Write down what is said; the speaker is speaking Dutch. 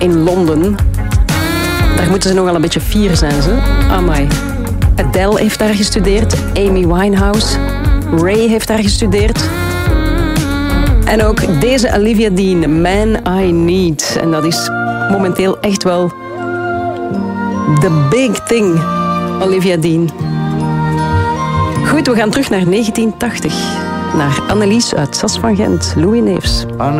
in Londen. Daar moeten ze nogal een beetje fier zijn, ze. Amai. Adele heeft daar gestudeerd. Amy Winehouse. Ray heeft daar gestudeerd. En ook deze Olivia Dean, Man I Need. En dat is momenteel echt wel the big thing, Olivia Dean. Goed, we gaan terug naar 1980. Naar Annelies uit Sas van Gent, Louis Neefs.